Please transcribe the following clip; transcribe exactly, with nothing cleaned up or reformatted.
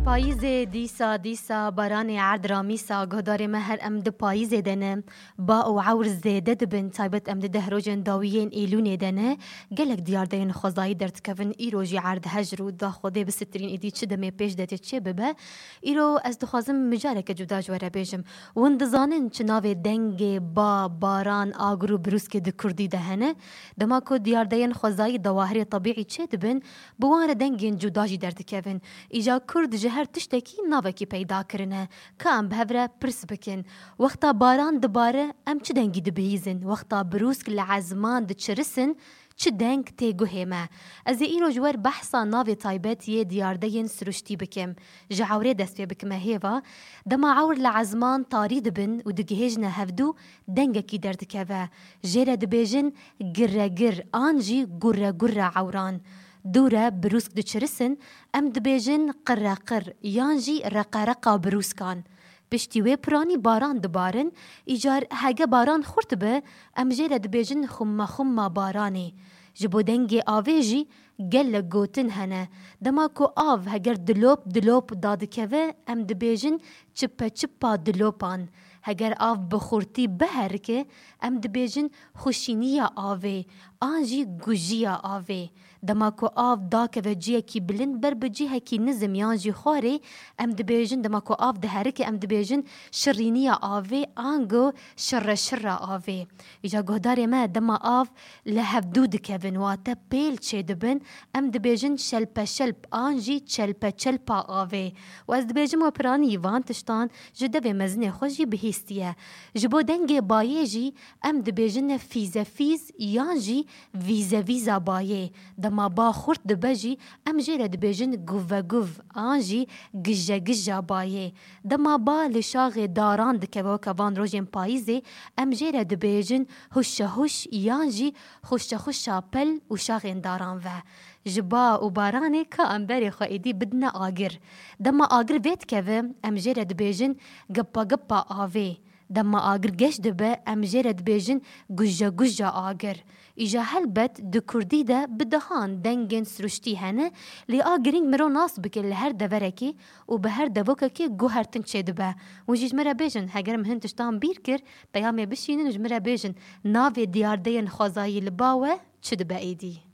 پاییزê dîsa dîsa baranê erd ramîsa guhdarê me her em di payîzê de ne ba û ewr zêde dibin taybet em di deh rojên dawiyên Îlûnê de ne gelek diyardeyên xwezayî derdikevin îro jî erd hejr û da Xwedê bisitirîn êdî çi demê pêş de tê çê bibe îro ez dixwazim micareke cuda ji we re bêjim hûn dizanin çi navê dengê ba baran agir û birûskê di Kurdî de hene dema ku diyardeyên xwezayî dawahirê tabîî çê dibin bi wan re dengên cuda jî derdikevin îja Kurd ji her tiştekî navekî peyda kirine ka em bi hev re pirs bikin wexta baran dibare em çi dengî dibihîzin wexta birûsk li ezman diçirisin çi deng tê guhê me ez ê îro ji wer behsa navê taybet yê diyardeyên siruştî bikim ji ewrê dest pê bikime hêva dema ewr li ezman tarî dibin û digihêjine hevdû dengekî derdikeve jê re dibêjin giregir an jî gure gure ewran دوره بروسک دچرسن ام دبیجن قرقر یان جی رقرقا بروسکان پشتی وی پرانی باران دبارن ایجار هگه باران خورت به ام جیره دبیجن خمه خمه بارانی جبو دنگی آوه جی گل گوتن هنه دما کو آو هگر دلوب دلوب دادکوه ام دبیجن چپا چپا دلوپان هگر آو بخورتی بهرکه ام دبیجن خوشینیا آوه آنجی گوژیا آوه دما کو آف داکه و جیه کی بلند بر بجیه کی نزم یانجی خواره ام دبیجن دما کو آف دهره که ام دبیجن شرینی آوه آنگو شر شر آوه ایجا گهداری ما دما آف لحفدو دکوین واتا پیل چه دبن ام دبیجن شلپ شلپ آنجی چلپ چلپ آوه و از دبیجن و پرانی یوان تشتان جده و مزنه خوشی بهیستیه جبو دنگ بایه جی ام دبیجن فیز فیز یانجی ویز ویز بایه دما با خورد دبجی ام جیره دبیجن گوه گوه آنجی گجه گجه بایه دما با لشاغ داران دکوه کوان روژین پاییزه ام جیره دبیجن هوش هوش یانجی خوش خوش پل و شاغین داران و جبا و بارانه که ام بری خواهیدی بدنا آگر دما آگر وید کوه ام جیره دبیجن گپا گپا آوه دما آگر گشت دبه ام جیره دبیجن گجه گجه آگر ایجا هلبت دو کردی ده بدهان دنگن سرشتی هنه لی آگرینگ مرو ناس بکر لهر دورکی و به هر دوکه که گو هرتن چه دبه و جیج مرا بیجن هگرم هنتشتان بیر کر پیامه بشینن جمرا بیجن ناوی دیاردین خوازایی لباوه چه دبه ایدی